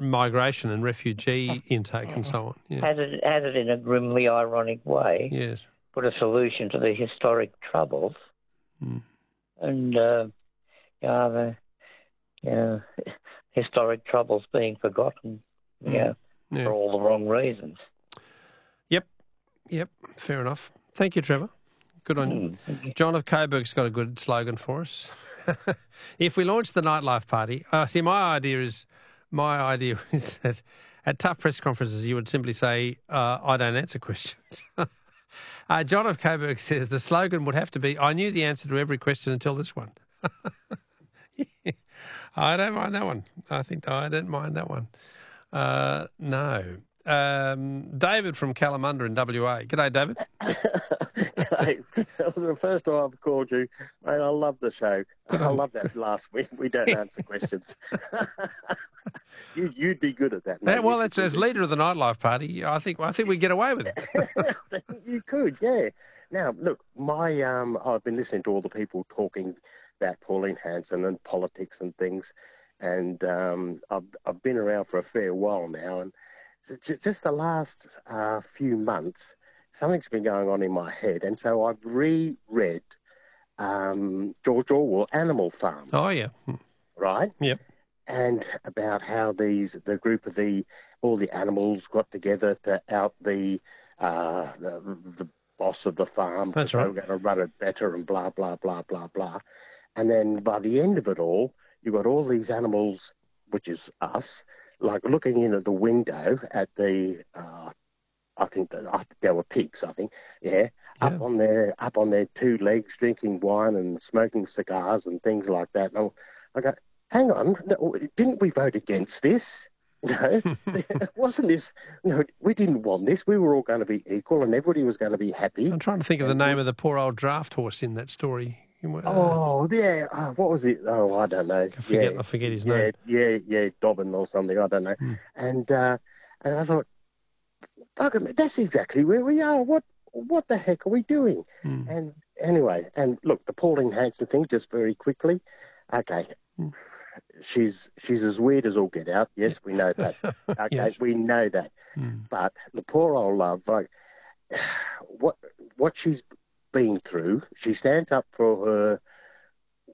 migration and refugee intake and so on. Yeah. Has it in a grimly ironic way Yes. put a solution to the historic troubles, and the historic troubles being forgotten, for all the wrong reasons. Yep, fair enough. Thank you, Trevor. Good on you. John of Coburg's got a good slogan for us. If we launch the nightlife party, my idea is that at tough press conferences you would simply say, I don't answer questions. John of Coburg says the slogan would have to be, I knew the answer to every question until this one. I don't mind that one. I don't mind that one. No. David from Kalamunda in WA. G'day, David. Hey, that was the first time I've called you. Mate, I love the show. I love that last week. We don't answer questions. You'd be good at that, mate. Well, as leader of the nightlife party, I think we get away with it. You could, yeah. Now, look, I've been listening to all the people talking about Pauline Hanson and politics and things, and I've been around for a fair while now, and just the last few months, something's been going on in my head, and so I've reread George Orwell, Animal Farm. Oh, yeah. Right? Yep. And about how the group of all the animals got together to out the boss of the farm. That's right. right. They were going to run it better and blah, blah, blah, blah, blah. And then by the end of it all, you've got all these animals, which is us, like looking in at the window at the, I think there were pigs, I think, up on their two legs, drinking wine and smoking cigars and things like that. And I go, hang on, didn't we vote against this? No, wasn't this? No, we didn't want this. We were all going to be equal, and everybody was going to be happy. I'm trying to think of the name of the poor old draft horse in that story. What was it? Oh, I don't know. I forget his name. Yeah, Dobbin or something. I don't know. And I thought, that's exactly where we are. What the heck are we doing? And anyway, and look, the Pauline Hanson thing, just very quickly. Okay. She's as weird as all get out. Yes, we know that. Okay, yes. We know that. But the poor old love, like what she's been through, she stands up for